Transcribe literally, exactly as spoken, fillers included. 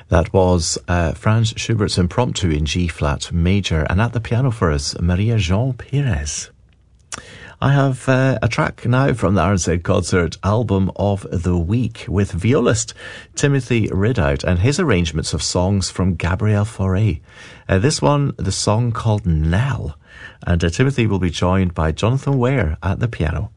That was uh, Franz Schubert's Impromptu in G-flat major, and at the piano for us, Maria Jean Perez. I have uh, a track now from the R and Z Concert album of the week with violist Timothy Ridout and his arrangements of songs from Gabriel Fauré. Uh, this one, the song called Nell, and uh, Timothy will be joined by Jonathan Ware at the piano.